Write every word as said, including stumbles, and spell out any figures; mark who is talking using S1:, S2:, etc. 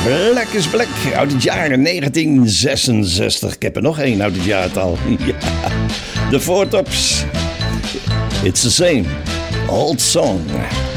S1: Black is Black uit het jaar negentien zesenzestig. Ik heb er nog één uit het jaartal. Ja. De Four Tops. It's the same old song.